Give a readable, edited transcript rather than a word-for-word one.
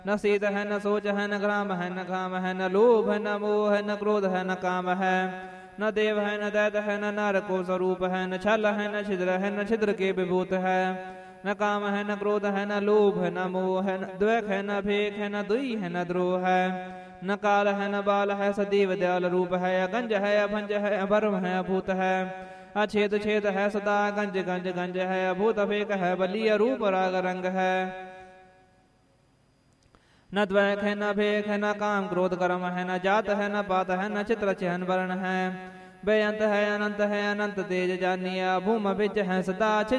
न शीत है न सोच है न ग्राम है न काम है न लोभ है न मोह है न क्रोध है न काम है न देव है न दैत है न नर को स्वरूप है न छल है न छिद्र है न छिद्र के विभूत है न काम है न क्रोध है न लोभ है न मोह है न द्वैख है न भेख है न दुई है न द्रोह है न काल है न बाल है सदैव दयाल रूप है अगंज है अभंज है अभर्म है अभूत है अछेद छेद है सदा गंज गंज गंज है अभूत अभेक है बलीय रूप राग रंग है न द्वैख है न भेख है न काम क्रोध कर्म है न जात है न पात है न चित्र चिहन वर्ण है बेअंत है अनंत तेज जानिया भूम बिच है सदा छिज